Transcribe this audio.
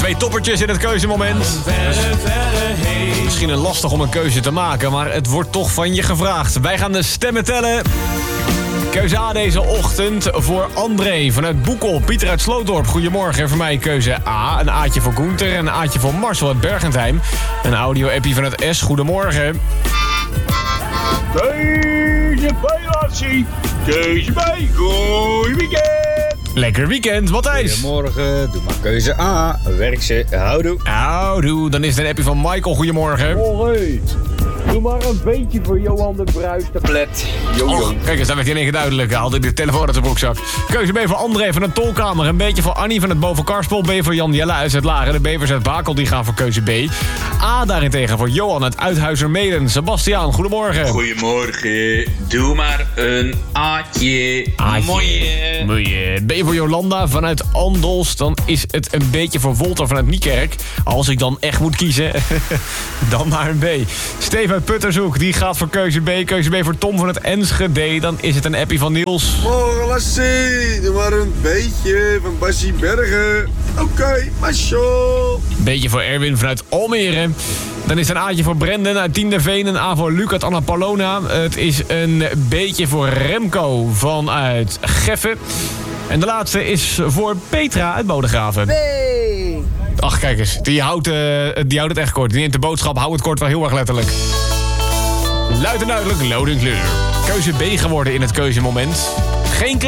2 toppertjes in het keuzemoment. Misschien een lastig om een keuze te maken, maar het wordt toch van je gevraagd. Wij gaan de stemmen tellen. Keuze A deze ochtend voor André vanuit Boekel. Pieter uit Slootdorp, goedemorgen. Voor mij keuze A, een A'tje voor Gunther en een A'tje voor Marcel uit Bergentheim. Een audio-appie vanuit S, goedemorgen. Keuze B, Lassie. Keuze B, goeie weekend. Lekker weekend, Matthijs. Goedemorgen, doe maar keuze A. Werk ze, houdoe. Houdoe, dan is het een appie van Michael, goedemorgen. Morgen. Doe maar een beetje voor Johan de Bruis de Plet. Oh, kijk eens, dat werd in één keer duidelijk. Haal de telefoon uit zijn broekzak. Keuze B voor André van de Tolkamer. Een beetje voor Annie van het Bovenkarspel. B voor Jan Jelle uit het Laren. De Bevers uit Bakel, die gaan voor keuze B. A daarentegen voor Johan uit Uithuizermeden. Sebastiaan, goedemorgen. Goedemorgen. Doe maar een A'tje. Mooie. B voor Jolanda vanuit Andels. Dan is het een beetje voor Wolter vanuit Niekerk. Als ik dan echt moet kiezen, dan maar een B. Steven uit Puttershoek, die gaat voor keuze B. Keuze B voor Tom van het Enschede. Dan is het een appie van Niels. Morgen Lassie, doe maar een beetje van Bassie Bergen. Oké, Marshall. Beetje voor Erwin vanuit Almere. Dan is het een A'tje voor Brendan uit Tienderveen. Een A voor Luc uit Annapolona. Het is een beetje voor Remco vanuit Geffen. En de laatste is voor Petra uit Bodegraven. Hey. Ach, kijk eens. Die houdt het echt kort. Die neemt de boodschap, hou het kort wel heel erg letterlijk. Luid en duidelijk, load en kleur. Keuze B geworden in het keuzemoment. Geen